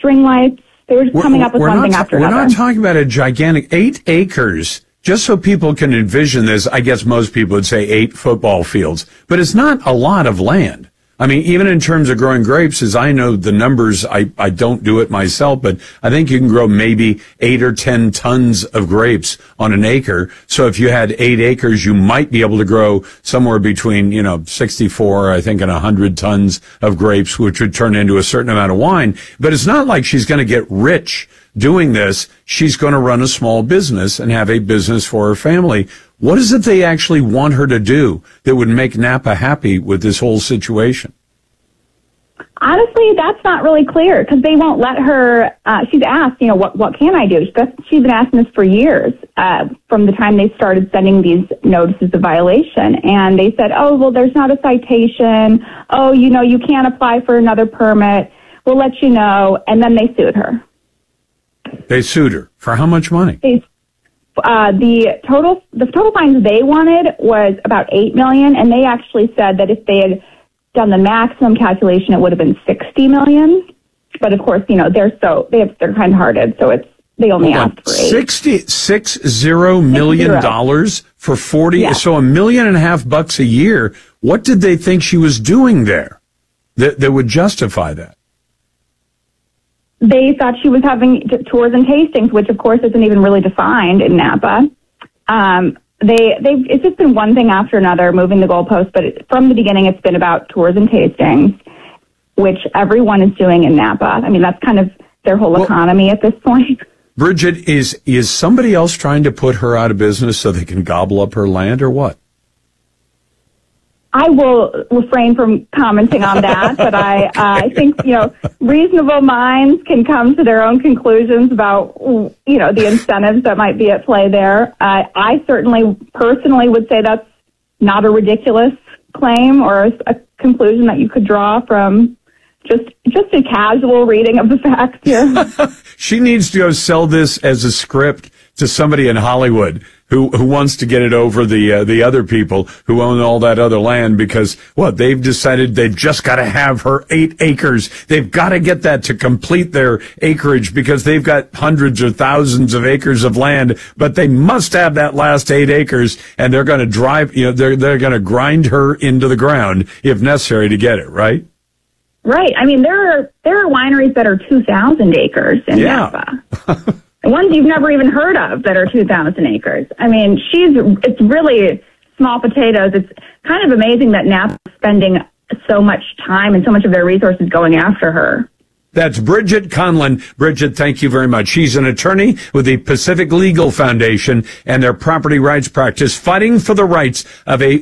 string lights. They were just coming up with one thing after another. We're not talking about a gigantic 8 acres. Just so people can envision this, I guess most people would say 8 football fields. But it's not a lot of land. I mean, even in terms of growing grapes, as I know the numbers, I don't do it myself, but I think you can grow maybe 8 or 10 tons of grapes on an acre. So if you had 8 acres, you might be able to grow somewhere between, 64, I think, and 100 tons of grapes, which would turn into a certain amount of wine. But it's not like she's going to get rich doing this. She's going to run a small business and have a business for her family. What is it they actually want her to do that would make Napa happy with this whole situation? Honestly, that's not really clear because they won't let her. She's asked, what can I do? She's been asking this for years, from the time they started sending these notices of violation. And they said, oh, well, there's not a citation. Oh, you can't apply for another permit. We'll let you know. And then they sued her. They sued her for how much money? The total fines they wanted was about $8 million, and they actually said that if they had done the maximum calculation, it would have been $60 million. But of course, they're kind-hearted, so they only asked for $60 million for 40. Yeah. So $1.5 million a year. What did they think she was doing there that would justify that? They thought she was having tours and tastings, which of course isn't even really defined in Napa. It's just been one thing after another, moving the goalposts. But from the beginning, it's been about tours and tastings, which everyone is doing in Napa. I mean, that's kind of their whole economy at this point. Bridget, is somebody else trying to put her out of business so they can gobble up her land, or what? I will refrain from commenting on that, but I think, reasonable minds can come to their own conclusions about, the incentives that might be at play there. I certainly personally would say that's not a ridiculous claim or a conclusion that you could draw from just a casual reading of the facts here. She needs to go sell this as a script to somebody in Hollywood who wants to get it over the other people who own all that other land, because they've decided they've just got to have her 8 acres. They've got to get that to complete their acreage because they've got hundreds or thousands of acres of land, but they must have that last 8 acres, and they're going to drive, they're going to grind her into the ground if necessary to get it, right? Right. I mean, there are wineries that are 2,000 acres in Napa. Ones you've never even heard of that are 2,000 acres. I mean, it's really small potatoes. It's kind of amazing that Napa is spending so much time and so much of their resources going after her. That's Bridget Conlon. Bridget, thank you very much. She's an attorney with the Pacific Legal Foundation and their property rights practice, fighting for the rights of a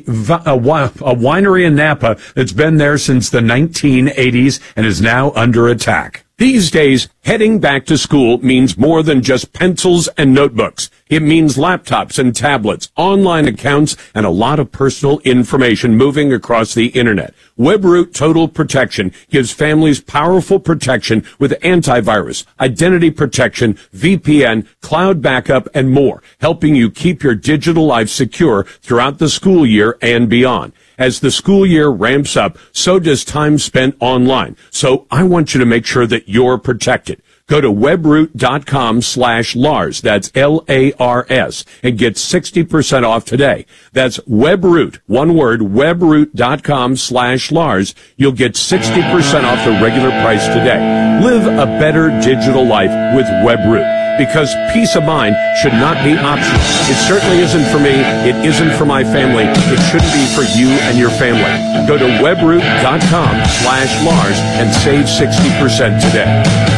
winery in Napa that's been there since the 1980s and is now under attack. These days, heading back to school means more than just pencils and notebooks. It means laptops and tablets, online accounts, and a lot of personal information moving across the internet. WebRoot Total Protection gives families powerful protection with antivirus, identity protection, VPN, cloud backup, and more, helping you keep your digital life secure throughout the school year and beyond. As the school year ramps up, so does time spent online. So I want you to make sure that you're protected. Go to webroot.com/Lars. That's LARS, and get 60% off today. That's WebRoot, one word, webroot.com/Lars. You'll get 60% off the regular price today. Live a better digital life with WebRoot, because peace of mind should not be optional. It certainly isn't for me. It isn't for my family. It shouldn't be for you and your family. Go to webroot.com/Lars and save 60% today.